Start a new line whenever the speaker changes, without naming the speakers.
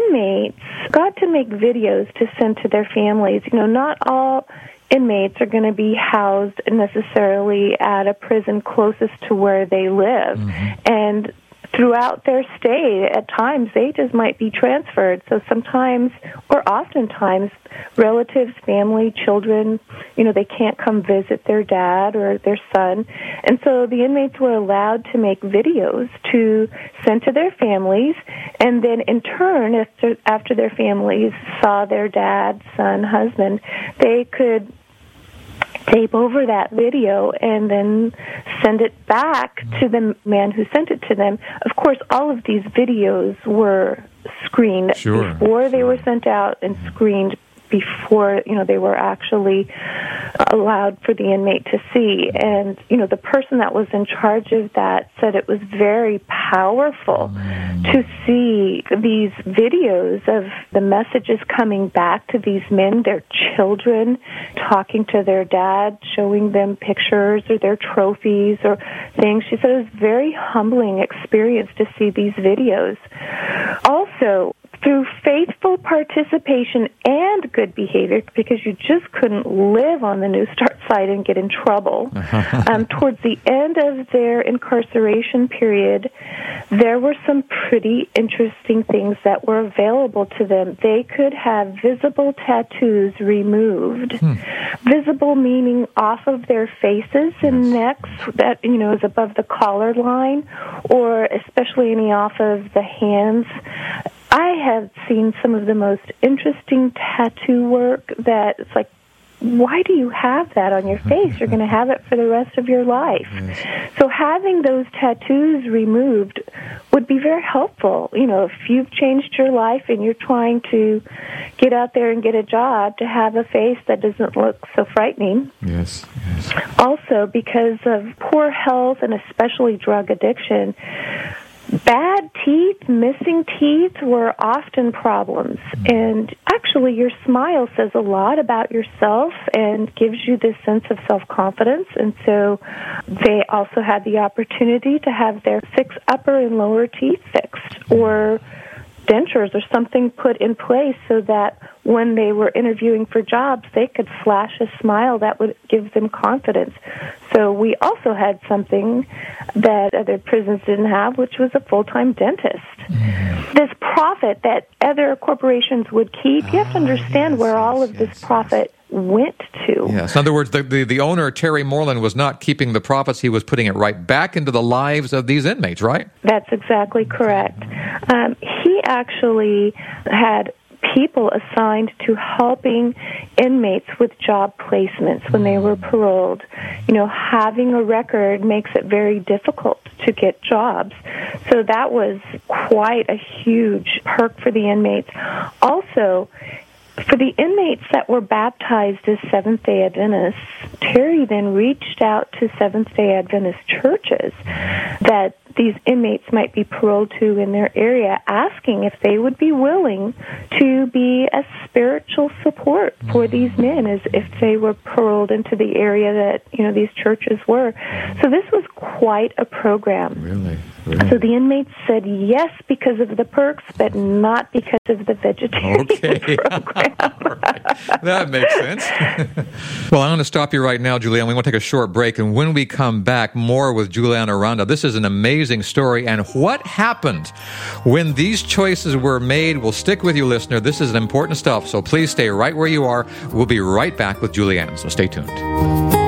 inmates got to make videos to send to their families. Not all inmates are going to be housed necessarily at a prison closest to where they live. And throughout their stay, at times, they just might be transferred. So sometimes, or oftentimes, relatives, family, children, they can't come visit their dad or their son. And so the inmates were allowed to make videos to send to their families. And then in turn, after their families saw their dad, son, husband, they could tape over that video and then send it back to the man who sent it to them. Of course, all of these videos were screened before they were sent out and screened before, they were actually allowed for the inmate to see. And, the person that was in charge of that said it was very powerful to see these videos of the messages coming back to these men, their children, talking to their dad, showing them pictures or their trophies or things. She said it was a very humbling experience to see these videos. Also, through faithful participation and good behavior, because you just couldn't live on the New Start site and get in trouble, towards the end of their incarceration period, there were some pretty interesting things that were available to them. They could have visible tattoos removed. Visible meaning off of their faces and necks that, is above the collar line, or especially any off of the hands. I have seen some of the most interesting tattoo work that it's like, why do you have that on your face? You're going to have it for the rest of your life. So having those tattoos removed would be very helpful. If you've changed your life and you're trying to get out there and get a job, to have a face that doesn't look so frightening.
Yes.
Also, because of poor health and especially drug addiction, bad teeth, missing teeth were often problems. And actually, your smile says a lot about yourself and gives you this sense of self-confidence. And so they also had the opportunity to have their 6 upper and lower teeth fixed, or dentures or something put in place so that when they were interviewing for jobs, they could flash a smile that would give them confidence. So we also had something that other prisons didn't have, which was a full-time dentist. This profit that other corporations would keep, you have to understand where all of this profit went to.
Yes. In other words, the owner, Terry Moreland, was not keeping the profits. He was putting it right back into the lives of these inmates, right?
That's exactly correct. He actually had people assigned to helping inmates with job placements when they were paroled. Having a record makes it very difficult to get jobs. So that was quite a huge perk for the inmates. Also, for the inmates that were baptized as Seventh-day Adventists, Terry then reached out to Seventh-day Adventist churches that these inmates might be paroled to in their area, asking if they would be willing to be a spiritual support for these men as if they were paroled into the area that, these churches were. So this was quite a program.
Really?
So the inmates said yes because of the perks, but not because of the vegetarian program.
Right. That makes sense. Well, I'm going to stop you right now, Julianne. We want to take a short break, and when we come back, more with Julianne Aranda. This is an amazing story, and what happened when these choices were made will stick with you, listener. This is important stuff, so please stay right where you are. We'll be right back with Julianne, so stay tuned.